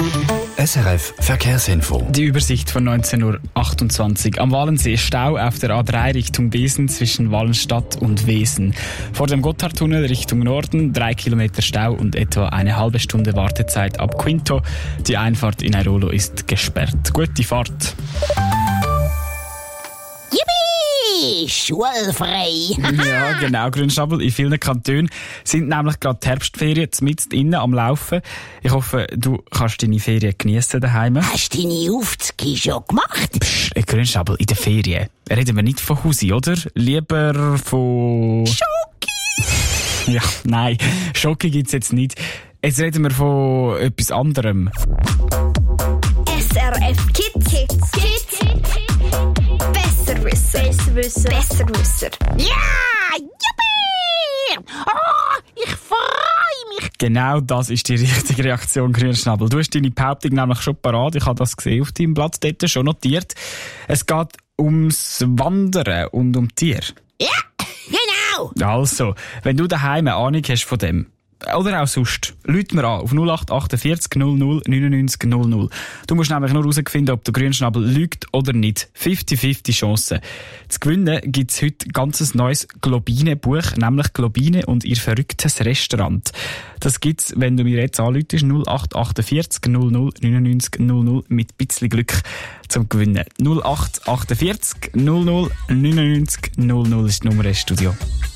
SRF Verkehrsinfo. Die Übersicht von 19.28 Uhr. Am Walensee Stau auf der A3 Richtung Wesen zwischen Wallenstadt und Wesen. Vor dem Gotthardtunnel Richtung Norden 3 Kilometer Stau und etwa eine halbe Stunde Wartezeit ab Quinto. Die Einfahrt in Airolo ist gesperrt. Gute Fahrt. Schulfrei. Ja, genau. Grünschnabel. In vielen Kantonen sind nämlich gerade die Herbstferien mitten innen am Laufen. Ich hoffe, du kannst deine Ferien geniessen daheim. Hast du deine Aufzüge schon gemacht? Psst, Grünschnabel, in den Ferien reden wir nicht von Hausi, oder? Lieber von... Schoki! Ja, nein, Schoki gibt's jetzt nicht. Jetzt reden wir von etwas anderem. SRF Kids. Besserwisser. Ja! Juppie! Oh, ich freue mich! Genau das ist die richtige Reaktion, Grünschnabel. Du hast deine Behauptung nämlich schon parat. Ich habe das gesehen auf deinem Blatt dort schon notiert. Es geht ums Wandern und um Tiere. Ja, genau! Also, wenn du daheim eine Ahnung hast von dem, oder auch sonst, ruf mir an auf 0848 00 99 00. Du musst nämlich nur herausfinden, ob der Grünschnabel lügt oder nicht. 50-50 Chancen. Zu gewinnen gibt's heute ein ganzes neues Globine-Buch, nämlich Globine und ihr verrücktes Restaurant. Das gibt's, wenn du mir jetzt anrufst, 0848 00 99 00 mit ein bisschen Glück zum Gewinnen. 0848 00 99 00 ist die Nummer ins Studio.